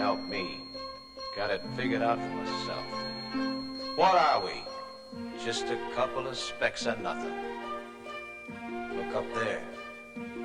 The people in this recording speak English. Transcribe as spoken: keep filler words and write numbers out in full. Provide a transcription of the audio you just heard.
help me. Got it figured out for myself. What are we? Just a couple of specks of nothing. Look up there.